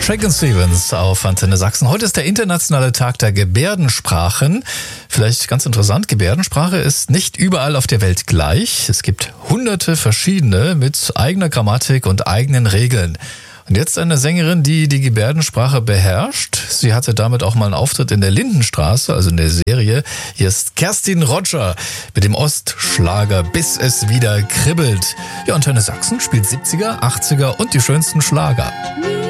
Track Stevens auf Antenne Sachsen. Heute ist der internationale Tag der Gebärdensprachen. Vielleicht ganz interessant, Gebärdensprache ist nicht überall auf der Welt gleich. Es gibt hunderte verschiedene mit eigener Grammatik und eigenen Regeln. Und jetzt eine Sängerin, die die Gebärdensprache beherrscht. Sie hatte damit auch mal einen Auftritt in der Lindenstraße, also in der Serie. Hier ist Kerstin Roger mit dem Ostschlager Bis es wieder kribbelt. Ja, Antenne Sachsen spielt 70er, 80er und die schönsten Schlager.